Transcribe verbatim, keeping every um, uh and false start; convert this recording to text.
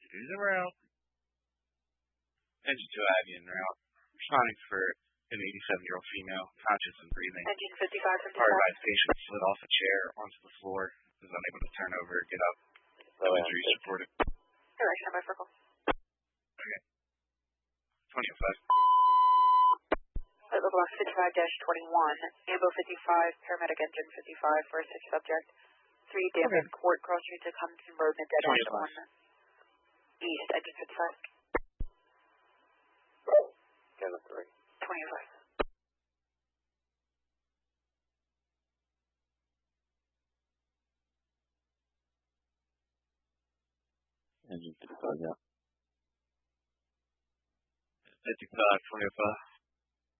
Who's around? Engine two Abbey en route. Responding for an eighty-seven-year-old female, conscious and breathing. Engine fifty-five fifty-five. Paralyzed patient slid off a chair onto the floor. Was unable to turn over or get up. No injuries reported. Direction of my circle. Okay. twenty oh five. Flight level fifty-five dash twenty-one. Ambo fifty-five, paramedic engine fifty-five, first six subject. three David okay. Court, Cross Street to Cummington Road, mid-dead engine one. East, engine fifty-five. Canada three. twenty oh five. Engine fifty-five, yeah. fifty-five, twenty oh five.